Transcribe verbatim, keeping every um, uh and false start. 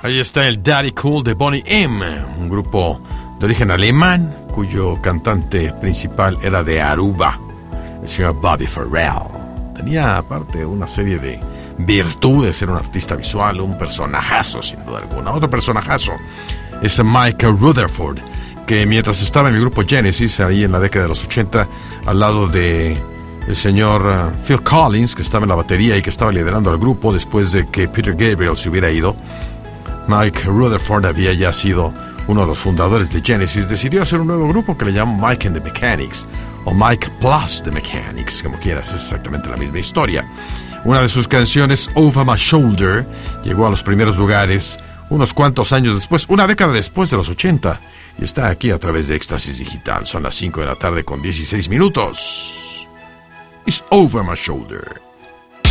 Ahí está el Daddy Cool de Boney M, un grupo de origen alemán cuyo cantante principal era de Aruba, el señor Bobby Farrell. Tenía aparte una serie de virtudes, era un artista visual, un personajazo sin duda alguna. Otro personajazo es Mike Rutherford, que mientras estaba en el grupo Genesis, ahí en la década de los ochenta, al lado de el señor uh, Phil Collins, que estaba en la batería y que estaba liderando al grupo después de que Peter Gabriel se hubiera ido, Mike Rutherford había ya sido uno de los fundadores de Genesis. Decidió hacer un nuevo grupo que le llamó Mike and the Mechanics, o Mike Plus the Mechanics, como quieras, es exactamente la misma historia. Una de sus canciones, Over My Shoulder, llegó a los primeros lugares unos cuantos años después, una década después de los ochenta, y está aquí a través de Éxtasis Digital. Son las cinco de la tarde con dieciséis minutos. It's Over My Shoulder.